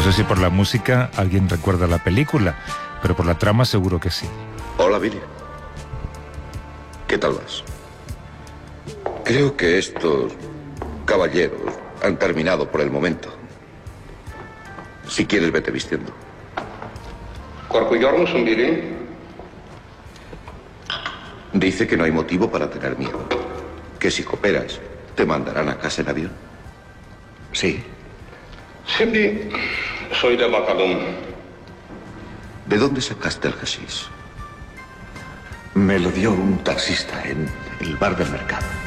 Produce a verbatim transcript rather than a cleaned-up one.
sé si por la música alguien recuerda la película, pero por la trama seguro que sí. Hola, Billy. ¿Qué tal vas? Creo que estos caballeros han terminado por el momento. Si quieres, vete vistiendo. Korkuyormusun Billy? Dice que no hay motivo para tener miedo. Que si cooperas, te mandarán a casa en avión. Sí. Şimdi söyle bakalım. ¿De dónde sacaste el hashish? Me lo dio un taxista en el bar del mercado.